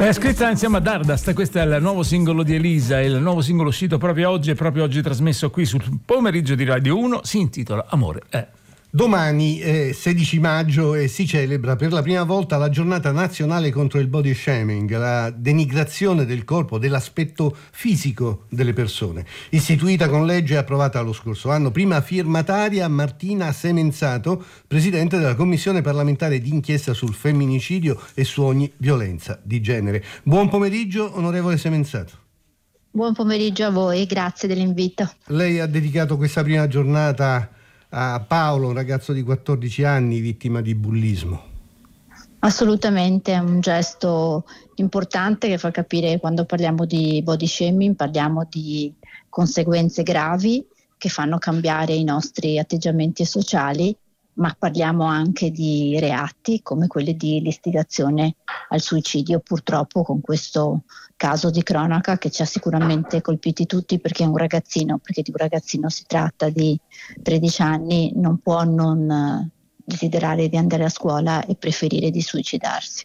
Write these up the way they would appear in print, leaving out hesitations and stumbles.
È scritta insieme a Dardust, questo è il nuovo singolo di Elisa, il nuovo singolo uscito proprio oggi trasmesso qui sul pomeriggio di Radio 1, si intitola Amore è. Domani è 16 maggio e si celebra per la prima volta la giornata nazionale contro il body shaming, la denigrazione del corpo, dell'aspetto fisico delle persone, istituita con legge e approvata lo scorso anno. Prima firmataria Martina Semenzato, presidente della Commissione parlamentare d'inchiesta sul femminicidio e su ogni violenza di genere. Buon pomeriggio, onorevole Semenzato. Buon pomeriggio a voi, grazie dell'invito. Lei ha dedicato questa prima giornata a Paolo, un ragazzo di 14 anni vittima di bullismo. Assolutamente, è un gesto importante che fa capire che quando parliamo di body shaming parliamo di conseguenze gravi che fanno cambiare i nostri atteggiamenti sociali, ma parliamo anche di reati come quelli di l'istigazione al suicidio, purtroppo con questo caso di cronaca che ci ha sicuramente colpiti tutti, perché perché di un ragazzino si tratta di 13 anni, non può non desiderare di andare a scuola e preferire di suicidarsi.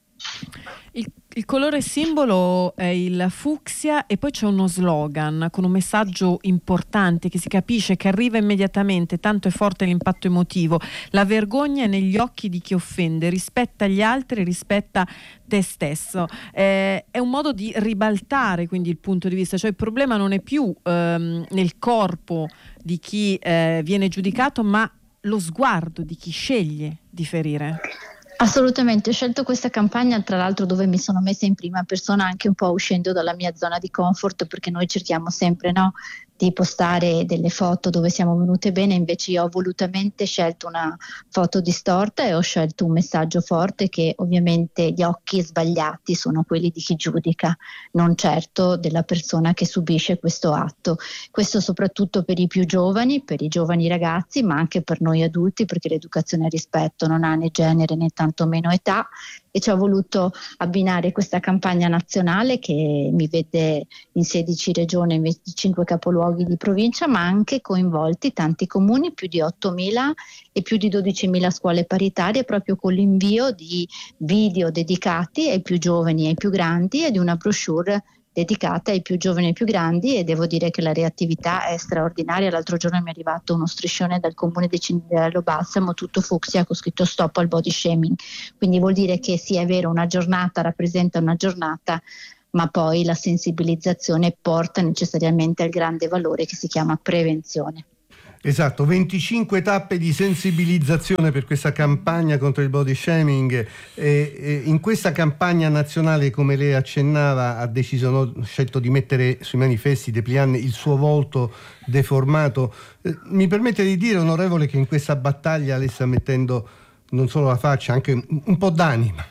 Il colore simbolo è il fucsia e poi c'è uno slogan con un messaggio importante che si capisce, che arriva immediatamente, tanto è forte l'impatto emotivo: la vergogna è negli occhi di chi offende, rispetta gli altri, rispetta te stesso. È un modo di ribaltare quindi il punto di vista, cioè il problema non è più nel corpo di chi viene giudicato, ma lo sguardo di chi sceglie di ferire. Assolutamente, ho scelto questa campagna tra l'altro dove mi sono messa in prima persona, anche un po' uscendo dalla mia zona di comfort, perché noi cerchiamo sempre, no, di postare delle foto dove siamo venute bene, invece io ho volutamente scelto una foto distorta e ho scelto un messaggio forte, che ovviamente gli occhi sbagliati sono quelli di chi giudica, non certo della persona che subisce questo atto. Questo soprattutto per i più giovani, per i giovani ragazzi, ma anche per noi adulti, perché l'educazione al rispetto non ha né genere né tantomeno età, e ci ho voluto abbinare questa campagna nazionale che mi vede in 16 regioni, in 25 capoluoghi di provincia, ma anche coinvolti tanti comuni, più di 8.000 e più di 12.000 scuole paritarie, proprio con l'invio di video dedicati ai più giovani e ai più grandi e di una brochure dedicata ai più giovani e ai più grandi, e devo dire che la reattività è straordinaria. L'altro giorno mi è arrivato uno striscione dal comune di Cindello Balsamo, tutto fucsia, con scritto stop al body shaming, quindi vuol dire che sì, è vero, una giornata rappresenta una giornata, ma poi la sensibilizzazione porta necessariamente al grande valore che si chiama prevenzione. Esatto, 25 tappe di sensibilizzazione per questa campagna contro il body shaming. In questa campagna nazionale, come lei accennava, ha scelto di mettere sui manifesti dépliant il suo volto deformato. Mi permette di dire, onorevole, che in questa battaglia lei sta mettendo non solo la faccia, anche un po' d'anima.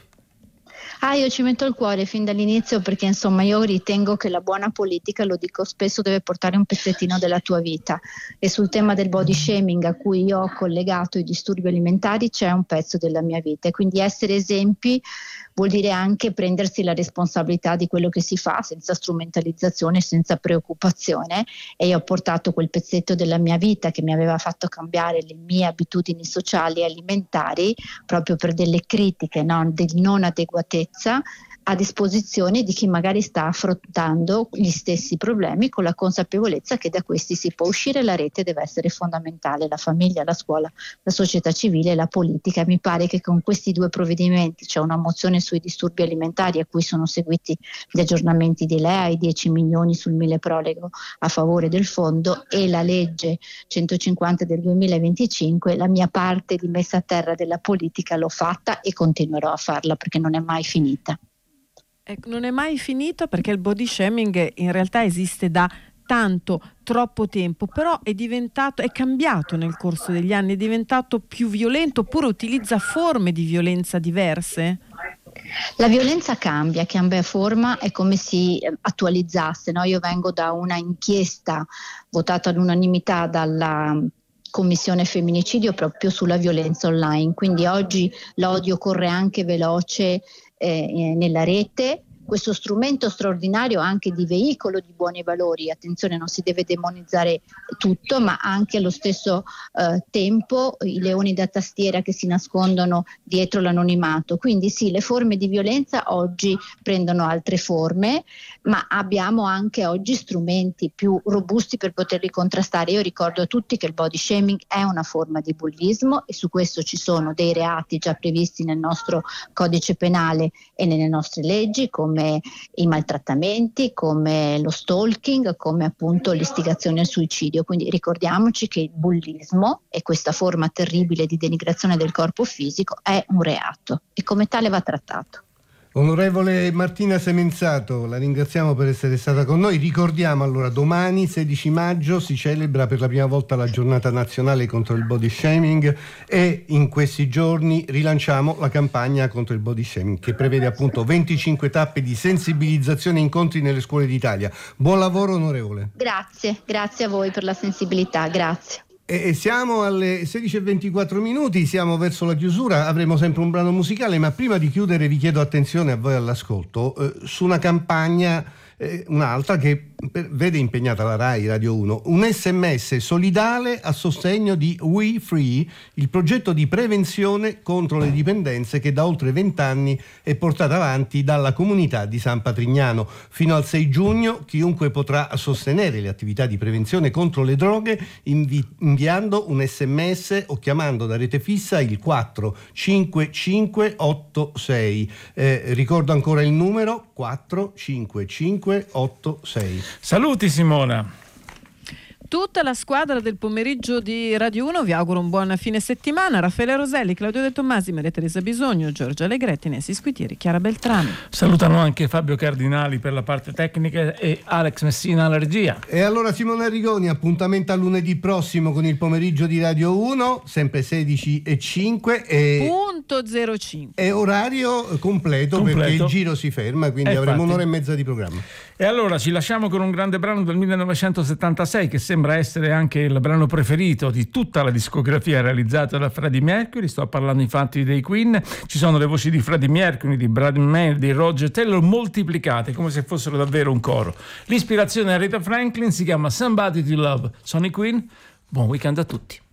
Io ci metto il cuore fin dall'inizio, perché insomma io ritengo che la buona politica, lo dico spesso, deve portare un pezzettino della tua vita, e sul tema del body shaming, a cui io ho collegato i disturbi alimentari, c'è un pezzo della mia vita, e quindi essere esempi vuol dire anche prendersi la responsabilità di quello che si fa senza strumentalizzazione, senza preoccupazione, e io ho portato quel pezzetto della mia vita che mi aveva fatto cambiare le mie abitudini sociali e alimentari, proprio per delle critiche, no, di non adeguatezza, a disposizione di chi magari sta affrontando gli stessi problemi, con la consapevolezza che da questi si può uscire. La rete deve essere fondamentale, la famiglia, la scuola, la società civile e la politica. Mi pare che con questi due provvedimenti, c'è una mozione sui disturbi alimentari a cui sono seguiti gli aggiornamenti di LEA, i 10 milioni sul milleproroghe a favore del fondo, e la legge 150 del 2025, la mia parte di messa a terra della politica l'ho fatta e continuerò a farla, perché non è mai finita. Non è mai finito, perché il body shaming in realtà esiste da troppo tempo, però è cambiato nel corso degli anni, è diventato più violento, oppure utilizza forme di violenza diverse? La violenza cambia forma, è come si attualizzasse, no? Io vengo da una inchiesta votata all'unanimità dalla Commissione Femminicidio proprio sulla violenza online, quindi oggi l'odio corre anche veloce nella rete, questo strumento straordinario anche di veicolo di buoni valori. Attenzione, non si deve demonizzare tutto, ma anche allo stesso tempo i leoni da tastiera che si nascondono dietro l'anonimato. Quindi sì, le forme di violenza oggi prendono altre forme, ma abbiamo anche oggi strumenti più robusti per poterli contrastare. Io ricordo a tutti che il body shaming è una forma di bullismo e su questo ci sono dei reati già previsti nel nostro codice penale e nelle nostre leggi, come i maltrattamenti, come lo stalking, come appunto l'istigazione al suicidio. Quindi ricordiamoci che il bullismo e questa forma terribile di denigrazione del corpo fisico è un reato e come tale va trattato. Onorevole Martina Semenzato, la ringraziamo per essere stata con noi. Ricordiamo allora, domani 16 maggio si celebra per la prima volta la giornata nazionale contro il body shaming e in questi giorni rilanciamo la campagna contro il body shaming che prevede appunto 25 tappe di sensibilizzazione e incontri nelle scuole d'Italia. Buon lavoro onorevole. Grazie a voi per la sensibilità, grazie. E siamo alle 16:24, siamo verso la chiusura, avremo sempre un brano musicale, ma prima di chiudere vi chiedo attenzione a voi all'ascolto su una campagna, un'altra che vede impegnata la RAI Radio 1, un SMS solidale a sostegno di We Free, il progetto di prevenzione contro le dipendenze che da oltre 20 anni è portato avanti dalla comunità di San Patrignano. Fino al 6 giugno chiunque potrà sostenere le attività di prevenzione contro le droghe inviando un SMS o chiamando da rete fissa il 45586. Ricordo ancora il numero 45586. Saluti Simona. Tutta la squadra del pomeriggio di Radio 1 vi auguro un buon fine settimana. Raffaele Roselli, Claudio De Tommasi, Maria Teresa Bisogno, Giorgia Allegretti, Nessi Squitieri, Chiara Beltrami. Salutano anche Fabio Cardinali per la parte tecnica e Alex Messina alla regia. E allora Simone Arrigoni, appuntamento a lunedì prossimo con il pomeriggio di Radio 1, sempre 16:05 punto 05 e orario completo perché il giro si ferma, quindi avremo un'ora e mezza di programma. E allora ci lasciamo con un grande brano del 1976 che sembra essere anche il brano preferito di tutta la discografia realizzata da Freddie Mercury. Sto parlando infatti dei Queen. Ci sono le voci di Freddie Mercury, di Brad May, di Roger Taylor moltiplicate come se fossero davvero un coro. L'ispirazione a Aretha Franklin si chiama Somebody to Love. Sono i Queen. Buon weekend a tutti.